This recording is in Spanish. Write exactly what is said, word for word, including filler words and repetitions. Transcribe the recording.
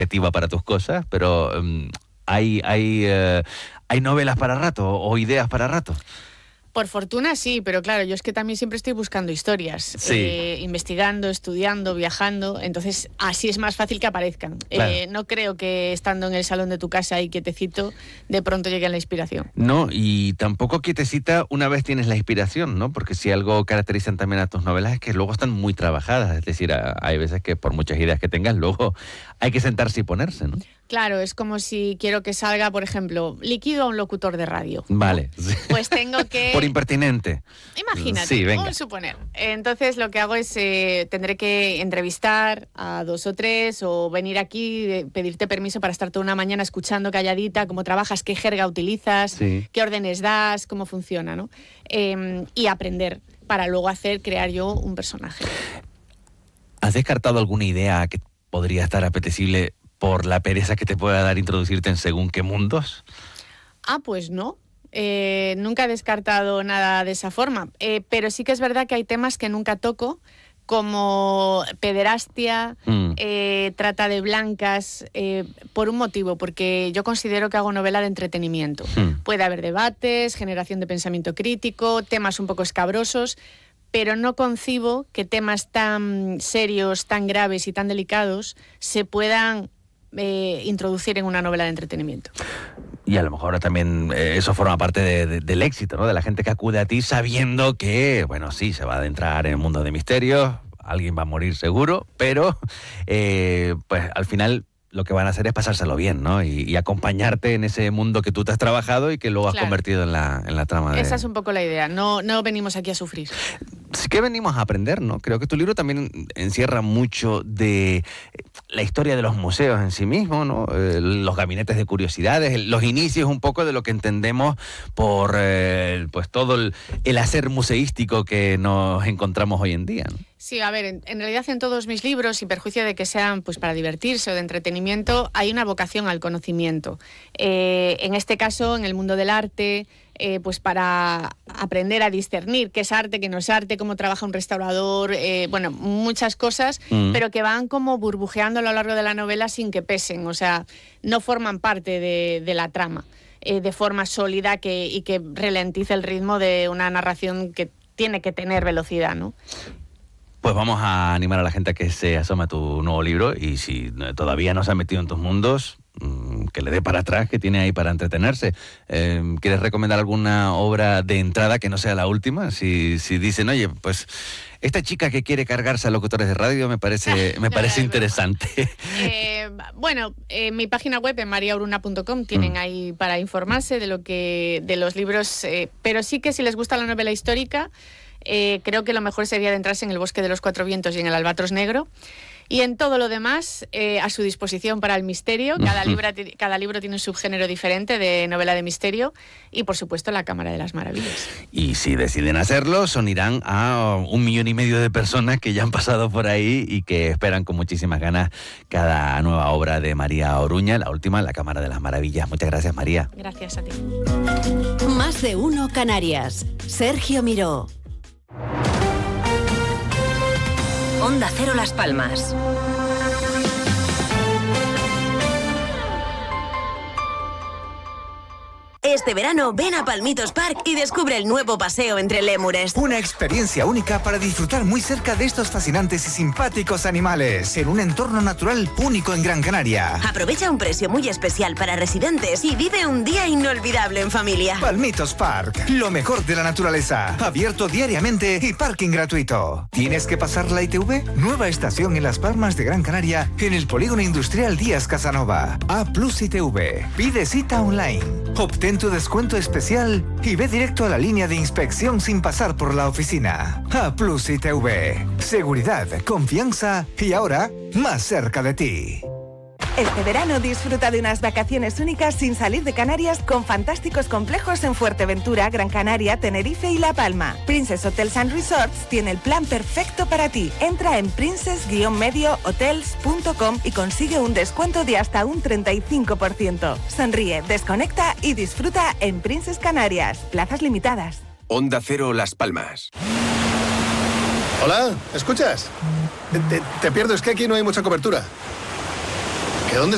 objetiva para tus cosas, pero um, hay, hay, uh, hay novelas para rato o ideas para rato. Por fortuna sí, pero claro, yo es que también siempre estoy buscando historias, sí. eh, investigando, estudiando, viajando, entonces así es más fácil que aparezcan. Claro. Eh, no creo que estando en el salón de tu casa ahí quietecito, de pronto llegue la inspiración. No, y tampoco quietecita una vez tienes la inspiración, ¿no? Porque si algo caracterizan también a tus novelas es que luego están muy trabajadas, es decir, hay veces que por muchas ideas que tengas, luego hay que sentarse y ponerse, ¿no? Claro, es como si quiero que salga, por ejemplo, líquido a un locutor de radio. Vale. ¿No? Pues tengo que... Por impertinente. Imagínate, sí, venga. vamos a suponer. Entonces lo que hago es, eh, tendré que entrevistar a dos o tres o venir aquí, eh, pedirte permiso para estar toda una mañana escuchando calladita cómo trabajas, qué jerga utilizas, sí. qué órdenes das, cómo funciona, ¿no? Eh, y aprender para luego hacer, crear yo un personaje. ¿Has descartado alguna idea que podría estar apetecible por la pereza que te pueda dar introducirte en según qué mundos? Ah, pues no. Eh, nunca he descartado nada de esa forma. Eh, pero sí que es verdad que hay temas que nunca toco, como pederastia, mm. eh, trata de blancas, eh, por un motivo, porque yo considero que hago novela de entretenimiento. Mm. Puede haber debates, generación de pensamiento crítico, temas un poco escabrosos, pero no concibo que temas tan serios, tan graves y tan delicados se puedan Eh, introducir en una novela de entretenimiento. Y a lo mejor también eh, eso forma parte de, de, del éxito, ¿no? De la gente que acude a ti sabiendo que, bueno, sí, se va a adentrar en el mundo de misterios, alguien va a morir seguro, pero eh, pues al final lo que van a hacer es pasárselo bien, ¿no? Y, y acompañarte en ese mundo que tú te has trabajado y que luego has claro. convertido en la, en la trama de... Esa es un poco la idea, no, no venimos aquí a sufrir. Sí que venimos a aprender, ¿no? Creo que tu libro también encierra mucho de la historia de los museos en sí mismo, ¿no? Eh, los gabinetes de curiosidades, los inicios un poco de lo que entendemos por eh, pues todo el, el hacer museístico que nos encontramos hoy en día, ¿no? Sí, a ver, en, en realidad en todos mis libros, sin perjuicio de que sean pues para divertirse o de entretenimiento, hay una vocación al conocimiento. Eh, en este caso, en el mundo del arte, eh, pues para aprender a discernir qué es arte, qué no es arte, cómo trabaja un restaurador, eh, bueno, muchas cosas, mm. pero que van como burbujeando a lo largo de la novela sin que pesen, o sea, no forman parte de, de la trama eh, de forma sólida que, y que ralentice el ritmo de una narración que tiene que tener velocidad, ¿no? Pues vamos a animar a la gente a que se asome a tu nuevo libro y si todavía no se ha metido en tus mundos, que le dé para atrás, que tiene ahí para entretenerse. Eh, ¿Quieres recomendar alguna obra de entrada que no sea la última? Si, si dicen, oye, pues esta chica que quiere cargarse a locutores de radio me parece, me parece interesante. Eh, bueno, en mi página web, en maria oruna punto com, tienen mm. ahí para informarse de lo que de los libros, eh, pero sí que si les gusta la novela histórica, Eh, creo que lo mejor sería adentrarse en El bosque de los cuatro vientos y en El albatros negro. Y en todo lo demás, eh, a su disposición para el misterio. Cada, libro, cada libro tiene un subgénero diferente de novela de misterio. Y, por supuesto, La Cámara de las Maravillas. Y si deciden hacerlo, son irán a un millón y medio de personas que ya han pasado por ahí y que esperan con muchísimas ganas cada nueva obra de María Oruña, la última, La Cámara de las Maravillas. Muchas gracias, María. Gracias a ti. Más de uno Canarias. Sergio Miró. Onda Cero Las Palmas. Este verano ven a Palmitos Park y descubre el nuevo paseo entre lémures. Una experiencia única para disfrutar muy cerca de estos fascinantes y simpáticos animales en un entorno natural único en Gran Canaria. Aprovecha un precio muy especial para residentes y vive un día inolvidable en familia. Palmitos Park, lo mejor de la naturaleza, abierto diariamente y parking gratuito. ¿Tienes que pasar la I T V? Nueva estación en Las Palmas de Gran Canaria en el Polígono Industrial Díaz Casanova. A Plus I T V. Pide cita online. Obtén tu descuento especial y ve directo a la línea de inspección sin pasar por la oficina. A Plus I T V. Seguridad, confianza y ahora más cerca de ti. Este verano disfruta de unas vacaciones únicas sin salir de Canarias con fantásticos complejos en Fuerteventura, Gran Canaria, Tenerife y La Palma. Princess Hotels and Resorts tiene el plan perfecto para ti. Entra en princess guion medio hotels punto com y consigue un descuento de hasta un treinta y cinco por ciento. Sonríe, desconecta y disfruta en Princess Canarias. Plazas limitadas. Onda Cero Las Palmas. Hola, ¿escuchas? Te, te, te pierdo, es que aquí no hay mucha cobertura.